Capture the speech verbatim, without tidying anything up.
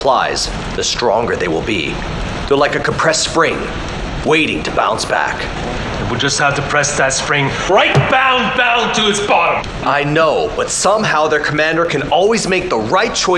applies, the stronger they will be. They're like a compressed spring, waiting to bounce back. We'll just have to press that spring right bound, bound to its bottom. I know, but somehow their commander can always make the right choice